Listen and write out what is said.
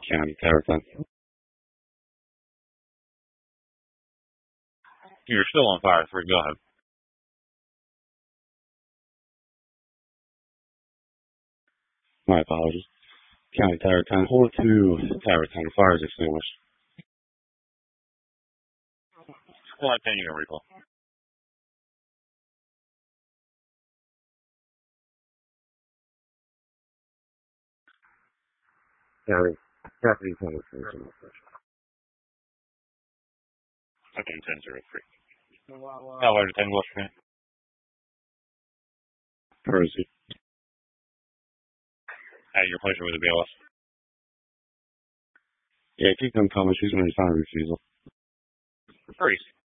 County, Tower 10. You're still on fire 3, go ahead. My apologies. County, Tower 10, hold to Tower 10, fire is extinguished. Squad 10, unit recall. County, property 10 is finished. Okay, 10-03. Elevator 10, Washington. Percy. At your pleasure with the BLS. Yeah, keep them coming. She's going to sign a refusal. Freeze.